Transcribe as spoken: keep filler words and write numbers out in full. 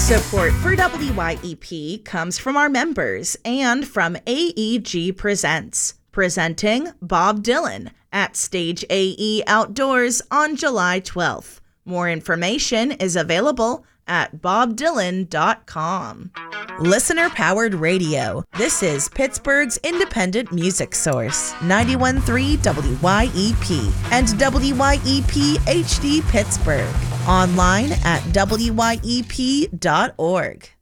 Support for W Y E P comes from our members and from A E G Presents, presenting Bob Dylan at Stage A E Outdoors on July twelfth. More information is available at bob dylan dot com. Listener-powered radio. This is Pittsburgh's independent music source, ninety-one point three W Y E P and W Y E P H D Pittsburgh. Online at W Y E P dot org.